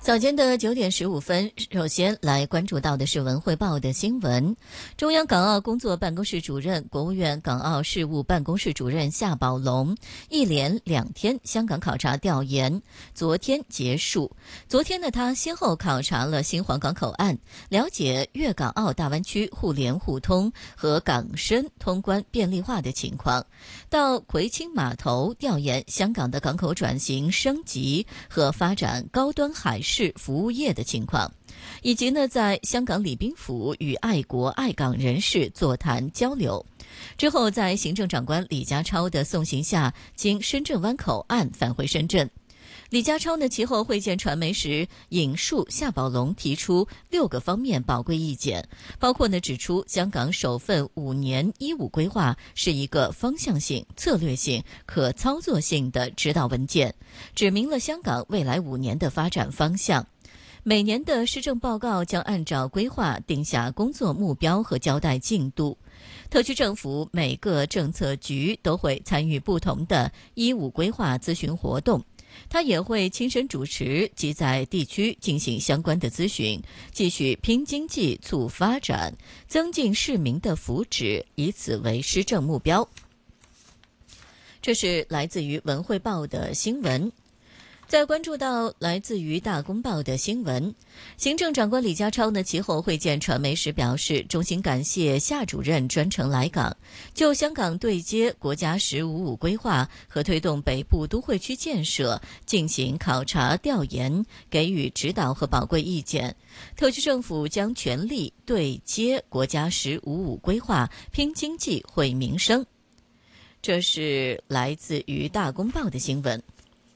早间的9点15分，首先来关注到的是文汇报的新闻。中央港澳工作办公室主任、国务院港澳事务办公室主任夏宝龙一连2天香港考察调研，昨天结束。昨天呢，他先后考察了新皇岗口岸，了解粤港澳大湾区互联互通和港深通关便利化的情况；到葵青码头调研香港的港口转型升级和发展高端海事服务业的情况，以及呢在香港礼宾府与爱国爱港人士座谈交流。之后在行政长官李家超的送行下，经深圳湾口岸返回深圳。李家超呢其后会见传媒时，引述夏宝龙提出6个方面宝贵意见，包括呢指出香港首份5年15规划是一个方向性、策略性、可操作性的指导文件，指明了香港未来5年的发展方向。每年的施政报告将按照规划定下工作目标和交代进度。特区政府每个政策局都会参与不同的15规划咨询活动，他也会亲身主持及在地区进行相关的咨询，继续拼经济促发展，增进市民的福祉，以此为施政目标。这是来自于文汇报的新闻。再关注到来自于大公报的新闻，行政长官李家超呢其后会见传媒时表示，衷心感谢夏主任专程来港，就香港对接国家“15+5”规划和推动北部都会区建设进行考察调研，给予指导和宝贵意见。特区政府将全力对接国家“15+5”规划，拼经济惠民生。这是来自于大公报的新闻。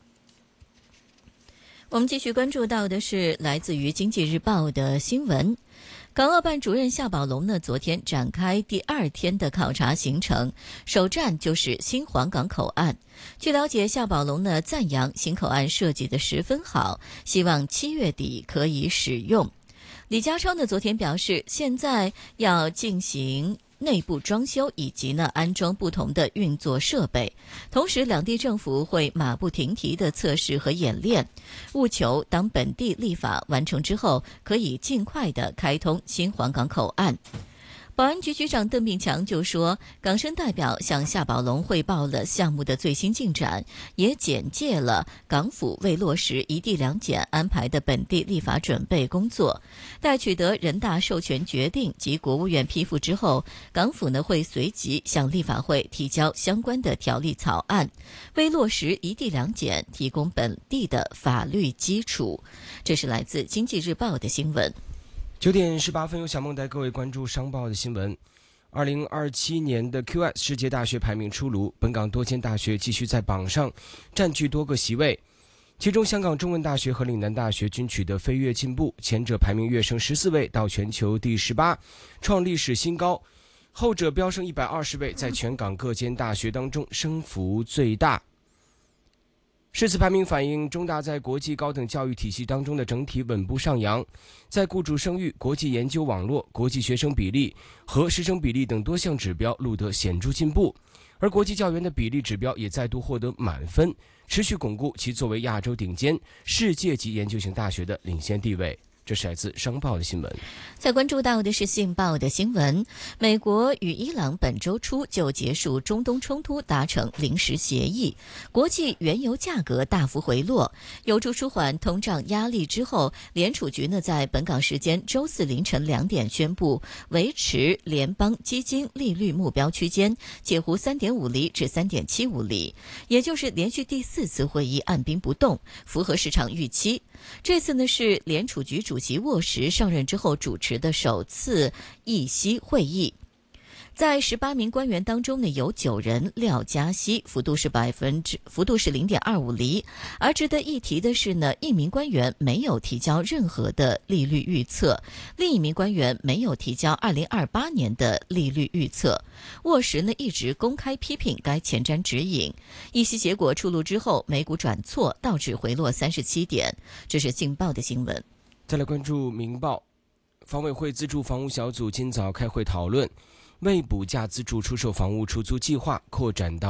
我们继续关注到的是来自于经济日报的新闻。港澳办主任夏宝龙呢，昨天展开第2天的考察行程，首站就是新皇岗口岸。据了解，夏宝龙呢赞扬新口岸设计得十分好，希望7月底可以使用。李家超呢昨天表示，现在要进行内部装修以及呢安装不同的运作设备，同时两地政府会马不停蹄的测试和演练，务求当本地立法完成之后，可以尽快的开通新皇岗口岸。保安局局长邓炳强就说，港深代表向夏宝龙汇报了项目的最新进展，也简介了港府为落实一地两检安排的本地立法准备工作。待取得人大授权决定及国务院批复之后，港府呢会随即向立法会提交相关的条例草案，为落实一地两检提供本地的法律基础。这是来自经济日报的新闻。 9点18分，由小梦带各位关注商报的新闻。2027年的 QS 世界大学排名出炉，本港多间大学继续在榜上占据多个席位，其中香港中文大学和岭南大学均取得飞跃进步，前者排名跃升14位到全球第18，创历史新高，后者飙升120位，在全港各间大学当中升幅最大。是次排名反映中大在国际高等教育体系当中的整体稳步上扬，在雇主生育、国际研究网络、国际学生比例和师生比例等多项指标录得显著进步，而国际教研的比例指标也再度获得满分，持续巩固其作为亚洲顶尖世界级研究型大学的领先地位。这是来自商报的新闻。 再关注到的是信报的新闻，美国与伊朗本周初就结束中东冲突达成临时协议，国际原油价格大幅回落，有助舒缓通胀压力之后，联储局呢在本港时间周四凌晨2点宣布，维持联邦基金利率目标区间介乎3.5厘至3.75厘，也就是连续第4次会议按兵不动，符合市场预期。这次呢是联储局主席沃什上任之后主持的首次议息会议。在18名官员当中呢，有9人料加息，幅度是0.25厘。而值得一提的是呢，1名官员没有提交任何的利率预测，另1名官员没有提交2028年的利率预测。沃什呢一直公开批评该前瞻指引。议息结果出炉之后，美股转挫，道指回落37点。这是信报的新闻。 再来关注明报，房委会资助房屋小组今早开会讨论，为补价资助出售房屋出租计划扩展到